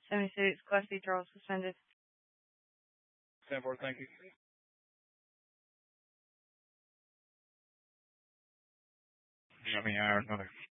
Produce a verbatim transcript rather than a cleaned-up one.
seventy-six, Class B Charles suspended. ten four, thank you. Yeah, I mean, I don't know.